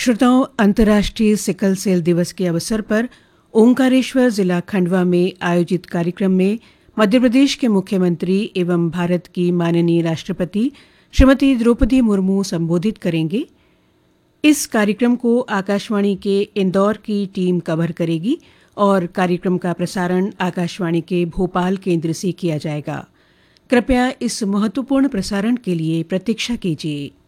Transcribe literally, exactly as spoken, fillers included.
श्रोताओं, अंतर्राष्ट्रीय sickle cell दिवस के अवसर पर ओंकारेश्वर जिला खंडवा में आयोजित कार्यक्रम में मध्य प्रदेश के मुख्यमंत्री एवं भारत की माननीय राष्ट्रपति श्रीमती द्रौपदी मुर्मू संबोधित करेंगे। इस कार्यक्रम को आकाशवाणी के इंदौर की टीम कवर करेगी और कार्यक्रम का प्रसारण आकाशवाणी के भोपाल केंद्र से किया जाएगा। कृपया इस महत्वपूर्ण प्रसारण के लिए प्रतीक्षा कीजिए।